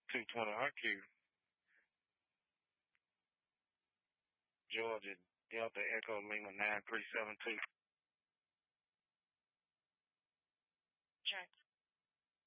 220 RQ, Georgia, Delta Echo Lima 9372. Check.